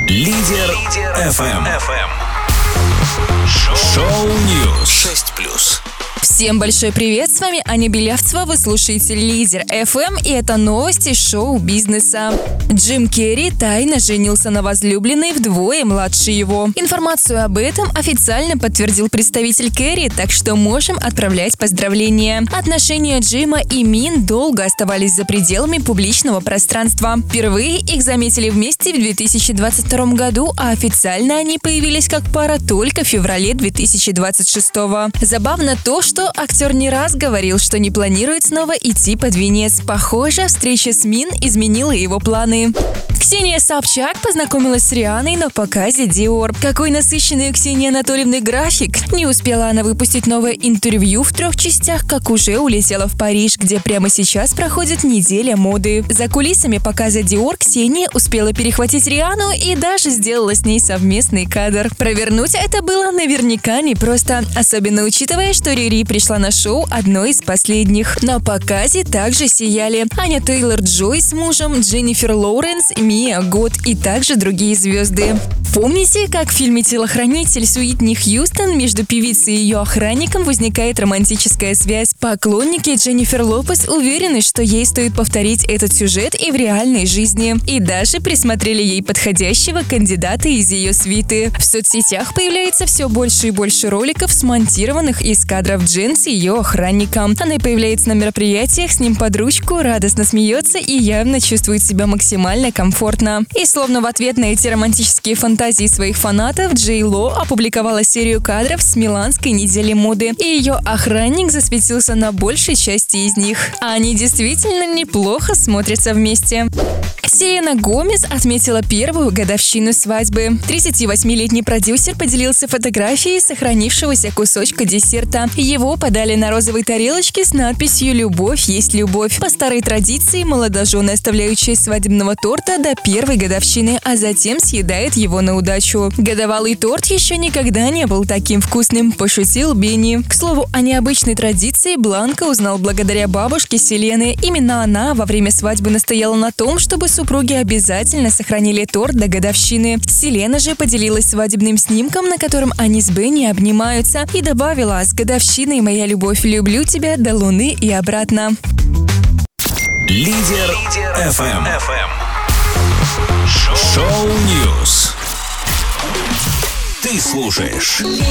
Лидер FM. Шоу Ньюс 6+. Всем большой привет, с вами Аня Белявцева, вы слушаете Лидер FM, и это новости шоу-бизнеса. Джим Керри тайно женился на возлюбленной вдвое младше его. Информацию об этом официально подтвердил представитель Керри, так что можем отправлять поздравления. Отношения Джима и Мин долго оставались за пределами публичного пространства. Впервые их заметили вместе в 2022 году, а официально они появились как пара только в феврале 2026. Забавно то, что актер не раз говорил, что не планирует снова идти под венец. Похоже, встреча с Мин изменила его планы. Ксения Собчак познакомилась с Рианой на показе Dior. Какой насыщенный у Ксении Анатольевны график. Не успела она выпустить новое интервью в 3 частях, как уже улетела в Париж, где прямо сейчас проходит неделя моды. За кулисами показа Dior Ксения успела перехватить Риану и даже сделала с ней совместный кадр. Провернуть это было наверняка непросто, особенно учитывая, что Рири пришла на шоу одной из последних. На показе также сияли Аня Тейлор-Джой с мужем, Дженнифер Лоуренс, Мия Гот и также другие звезды. Помните, как в фильме «Телохранитель» с Уитни Хьюстон между певицей и ее охранником возникает романтическая связь? Поклонники Дженнифер Лопес уверены, что ей стоит повторить этот сюжет и в реальной жизни. И даже присмотрели ей подходящего кандидата из ее свиты. В соцсетях появляется все больше и больше роликов, смонтированных из кадров Джен с ее охранником. Она появляется на мероприятиях с ним под ручку, радостно смеется и явно чувствует себя максимально комфортно. И словно в ответ на эти романтические фантазии своих фанатов, Джей Ло опубликовала серию кадров с миланской недели моды, и ее охранник засветился на большей части из них. А они действительно неплохо смотрятся вместе. Селена Гомес отметила первую годовщину свадьбы. 38-летний продюсер поделился фотографией сохранившегося кусочка десерта. Его подали на розовой тарелочке с надписью «Любовь есть любовь». По старой традиции молодожены оставляют часть свадебного торта до первой годовщины, а затем съедают его на удачу. Годовалый торт еще никогда не был таким вкусным, пошутил Бенни. К слову, о необычной традиции Бланко узнал благодаря бабушке Селены. Именно она во время свадьбы настояла на том, чтобы супруги обязательно сохранили торт до годовщины. Селена же поделилась свадебным снимком, на котором они с Бенни обнимаются, и добавила: «С годовщиной, моя любовь, люблю тебя до луны и обратно». Лидер FM. Шоу Ньюс. Ты слушаешь